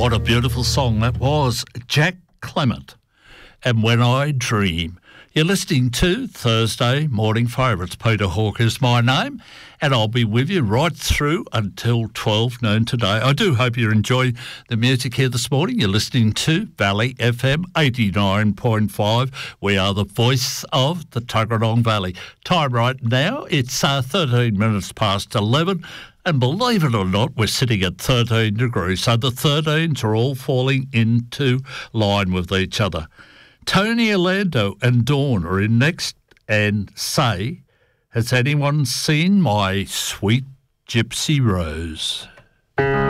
What a beautiful song that was. Jack Clement and When I Dream. You're listening to Thursday Morning Favourites. Peter Hawke is my name, and I'll be with you right through until 12 noon today. I do hope you're enjoying the music here this morning. You're listening to Valley FM 89.5. We are the voice of the Tuggeranong Valley. Time right now, it's 13 minutes past 11. And believe it or not, we're sitting at 13 degrees. So the 13s are all falling into line with each other. Tony Orlando and Dawn are in next and say, has anyone seen my sweet gypsy rose?